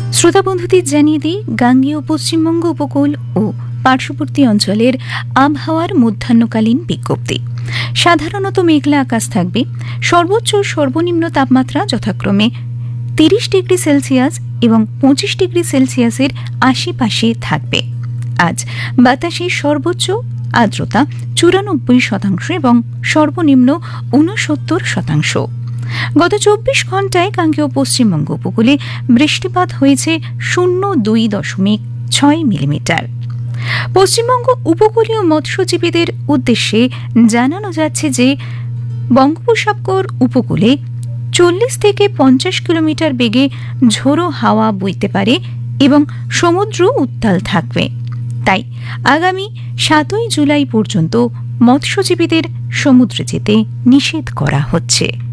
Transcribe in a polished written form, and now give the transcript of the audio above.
শ্রোতা বন্ধুদের জানিয়ে দিই, গাঙ্গেয় পশ্চিমবঙ্গ উপকূল ও পার্শ্ববর্তী অঞ্চলের আবহাওয়ার মধ্যাহ্নকালীন বিজ্ঞপ্তি। সাধারণত মেঘলা আকাশ থাকবে। সর্বোচ্চ ও সর্বনিম্ন তাপমাত্রা যথাক্রমে 30 ডিগ্রি সেলসিয়াস এবং 25 ডিগ্রি সেলসিয়াসের আশেপাশে থাকবে। আজ বাতাসের সর্বোচ্চ আর্দ্রতা 94% এবং সর্বনিম্ন 69%। গত 24 ঘন্টায় গাঙ্গেয় পশ্চিমবঙ্গ উপকূলে বৃষ্টিপাত হয়েছে 0.26 মিলিমিটার। পশ্চিমবঙ্গ উপকূলীয় মৎস্যজীবীদের উদ্দেশ্যে জানানো যাচ্ছে যে বঙ্গোপসাগর উপকূলে 40 থেকে 50 কিলোমিটার বেগে ঝোড়ো হাওয়া বইতে পারে এবং সমুদ্র উত্তাল থাকবে। তাই আগামী 7 জুলাই পর্যন্ত মৎস্যজীবীদের সমুদ্রে যেতে নিষেধ করা হচ্ছে।